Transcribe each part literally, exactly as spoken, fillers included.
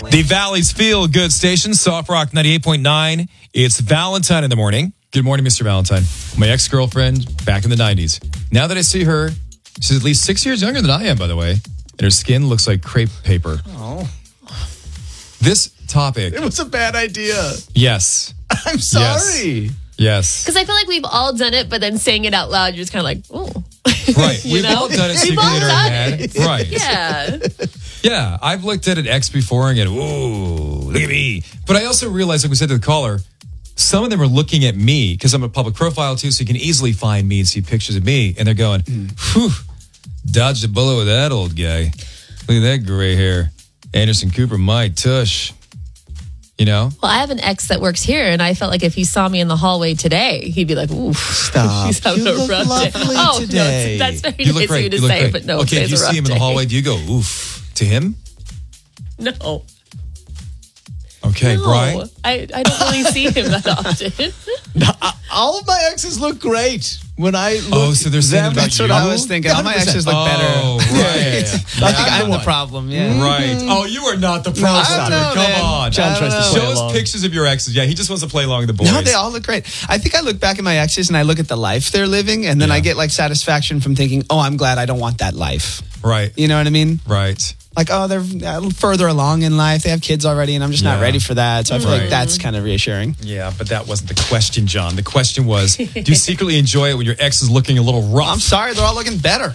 The Valley's Feel Good Station, Soft Rock ninety-eight point nine. It's Valentine in the morning. Good morning, Mister Valentine. My ex-girlfriend back in the nineties. Now that I see her, she's at least six years younger than I am, by the way. And her skin looks like crepe paper. Oh. This topic. It was a bad idea. Yes. I'm sorry. Yes. Because I feel like we've all done it, but then saying it out loud, you're just kind of like, oh. Right. You We've know? all done it We've all secretly in our done head. it. Right. Yeah. Yeah. I've looked at an ex before and get, ooh, look at me. But I also realized, like we said to the caller, some of them are looking at me because I'm a public profile too, so you can easily find me and see pictures of me. And they're going, whew, dodged a bullet with that old guy. Look at that gray hair. Anderson Cooper, my tush. You know? Well, I have an ex that works here, and I felt like if he saw me in the hallway today, he'd be like, ooh, stop. He's having You a look rough day. lovely Oh, today. no, that's very You look nice of great. you to You look say, great. but no, okay, if today's you a rough see him in the day. hallway, do you go, oof, to him? No. Okay, No, Brian? I, I don't really see him that often. No, I- all of my exes look great. When I look Oh, so they're saying them, about that's what you? I was thinking. All my one hundred percent. exes look better. Oh, right. I think I'm the problem. Yeah. Right. Oh, you are not the problem. I don't know, Come man. on. John tries to Show play us along. pictures of your exes. Yeah, he just wants to play along with the boys. No, they all look great. I think I look back at my exes and I look at the life they're living, and then Yeah. I get like satisfaction from thinking, oh, I'm glad I don't want that life. Right. You know what I mean? Right. Like, oh, they're uh, further along in life. They have kids already, and I'm just not Yeah. ready for that. So I feel Right. like that's kind of reassuring. Yeah, but that wasn't the question, John. The question was, do you secretly enjoy it when your ex is looking a little rough? I'm sorry, they're all looking better.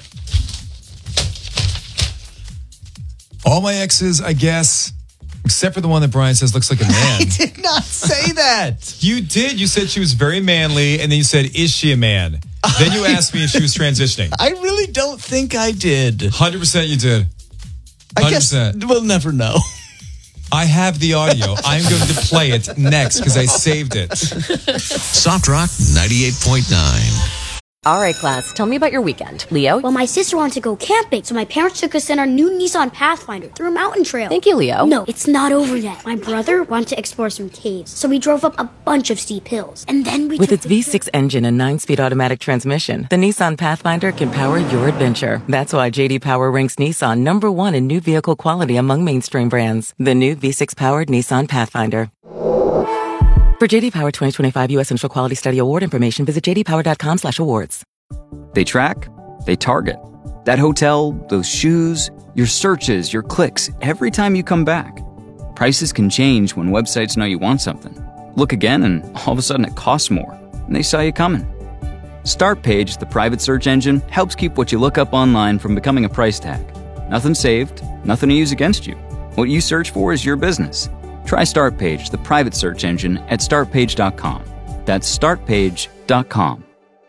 All my exes, I guess, except for the one that Brian says looks like a man. I did not say that. You did. You said she was very manly, and then you said, is she a man? Then you asked me if she was transitioning. I really don't think I did. one hundred percent you did. I guess one hundred percent. we'll never know. I have the audio. I'm going to play it next because I saved it. Soft Rock ninety-eight point nine. All right, class, tell me about your weekend. Leo? Well, my sister wanted to go camping, so my parents took us in our new Nissan Pathfinder through a mountain trail. Thank you, Leo. No, it's not over yet. My brother wanted to explore some caves, so we drove up a bunch of steep hills. And then we With took its the V six engine and nine-speed automatic transmission, the Nissan Pathfinder can power your adventure. That's why J D Power ranks Nissan number one in new vehicle quality among mainstream brands. The new V six-powered Nissan Pathfinder. For J D Power twenty twenty-five U S Central Quality Study Award information, visit j d power dot com slash awards. They track, they target. That hotel, those shoes, your searches, your clicks, every time you come back. Prices can change when websites know you want something. Look again and all of a sudden it costs more, and they saw you coming. Startpage, the private search engine, helps keep what you look up online from becoming a price tag. Nothing saved, nothing to use against you. What you search for is your business. Try Startpage, the private search engine, at start page dot com. That's start page dot com.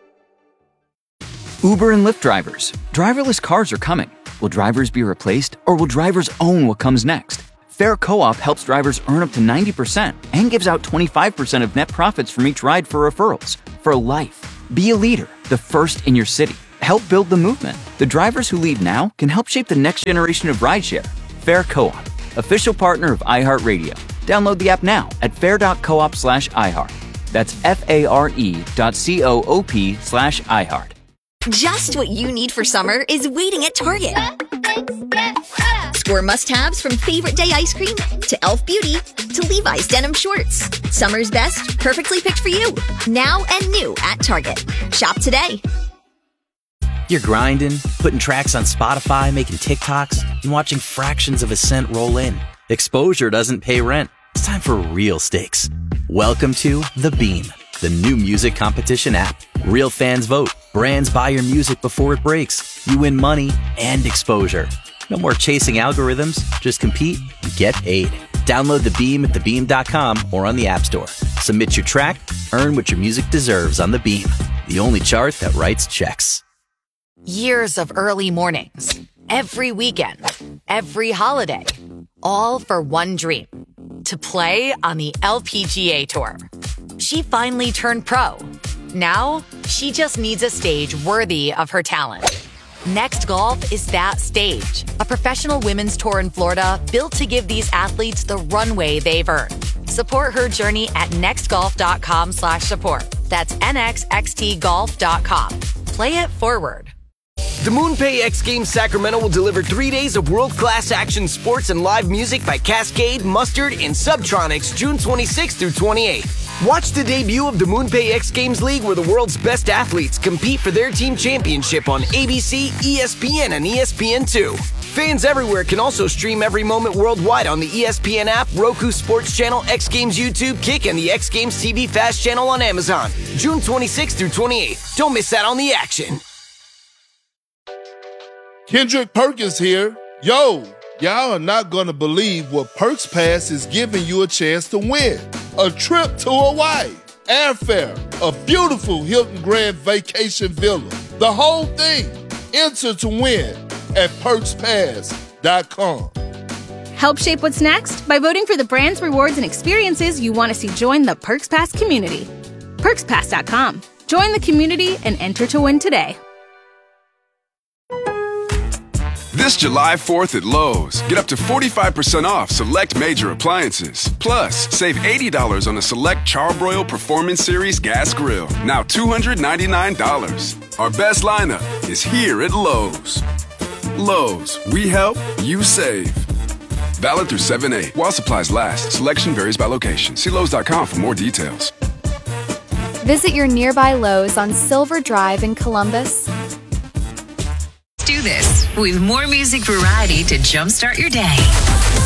Uber and Lyft drivers. Driverless cars are coming. Will drivers be replaced, or will drivers own what comes next? Fair Co-op helps drivers earn up to ninety percent and gives out twenty-five percent of net profits from each ride for referrals. For life. Be a leader, the first in your city. Help build the movement. The drivers who lead now can help shape the next generation of rideshare. Fair Co-op, official partner of iHeartRadio. Download the app now at fair dot coop slash iHeart. That's F-A-R-E dot C-O-O-P slash iHeart. Just what you need for summer is waiting at Target. Score must-haves from Favorite Day ice cream to e l f Beauty to Levi's denim shorts. Summer's best, perfectly picked for you. Now and new at Target. Shop today. You're grinding, putting tracks on Spotify, making TikToks, and watching fractions of a cent roll in. Exposure doesn't pay rent. It's time for real stakes. Welcome to The Beam, the new music competition app. Real fans vote. Brands buy your music before it breaks. You win money and exposure. No more chasing algorithms. Just compete and get paid. Download The Beam at the beam dot com or on the App Store. Submit your track. Earn what your music deserves on The Beam, the only chart that writes checks. Years of early mornings, every weekend, every holiday, all for one dream, to play on the L P G A Tour. She finally turned pro. Now, she just needs a stage worthy of her talent. Next Golf is that stage, a professional women's tour in Florida built to give these athletes the runway they've earned. Support her journey at nextgolf.com slash support. That's N X X T golf dot com. Play it forward. The MoonPay X Games Sacramento will deliver three days of world-class action sports and live music by Cascade, Mustard, and Subtronics June twenty-sixth through twenty-eighth. Watch the debut of the MoonPay X Games League, where the world's best athletes compete for their team championship on A B C, E S P N, and E S P N two. Fans everywhere can also stream every moment worldwide on the E S P N app, Roku Sports Channel, X Games YouTube, Kick, and the X Games T V Fast Channel on Amazon. June twenty-sixth through twenty-eighth. Don't miss out on the action. Kendrick Perkins here. Yo, y'all are not gonna believe what Perks Pass is giving you a chance to win. A trip to Hawaii, airfare, a beautiful Hilton Grand Vacation Villa. The whole thing. Enter to win at perks pass dot com. Help shape what's next by voting for the brands, rewards, and experiences you want to see join the Perks Pass community. perks pass dot com. Join the community and enter to win today. This July fourth at Lowe's, get up to forty-five percent off select major appliances. Plus, save eighty dollars on a select Charbroil Performance Series gas grill, now two hundred ninety-nine dollars. Our best lineup is here at Lowe's. Lowe's, we help, you save. Valid through seven eight while supplies last. Selection varies by location. See Lowe's dot com for more details. Visit your nearby Lowe's on Silver Drive in Columbus. Do this with more music variety to jumpstart your day.